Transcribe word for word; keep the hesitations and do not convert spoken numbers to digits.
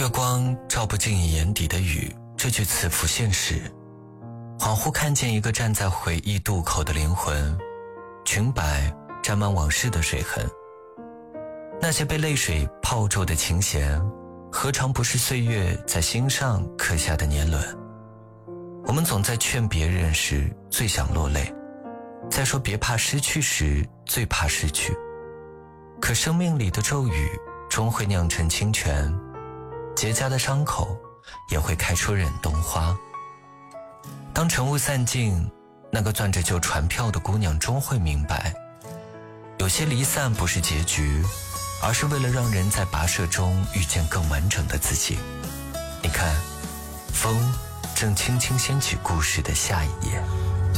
月光照不进你眼底的雨，这句词浮现时，恍惚看见一个站在回忆渡口的灵魂，裙摆沾满往事的水痕。那些被泪水泡皱的琴弦，何尝不是岁月在心上刻下的年轮？我们总在劝别人时最想落泪，在说别怕失去时最怕失去。可生命里的骤雨终会酿成清泉，结痂的伤口也会开出忍冬花。当晨雾散尽，那个攥着旧船票的姑娘终会明白，有些离散不是结局，而是为了让人在跋涉中遇见更完整的自己。你看，风正轻轻掀起故事的下一页。